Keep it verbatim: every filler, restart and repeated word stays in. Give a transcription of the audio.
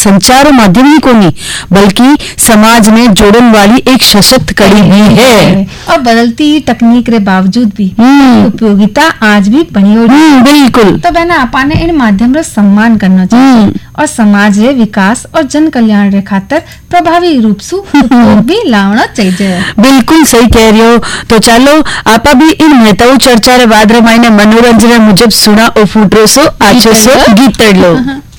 संचार माध्यम ही कोनी बल्कि समाज में जोड़न वाली एक सशक्त कड़ी भी है। और बदलती तकनीक रे बावजूद भी उपयोगिता आज भी बनी हुई है। बिल्कुल। तो बहना अपाने इन माध्यम रो सम्मान करना चाहिए और समाज रे विकास और जन कल्याण रे खातर प्रभावी रूप से उपयोग भी लावना चाहिए। बिल्कुल सही कह रही हो। तो चलो आपा भी इन महत्व चर्चा रे बाद रे मायने मनोरंजन मुजब सुना ओ फूटरो सो आछो सो गीत लो।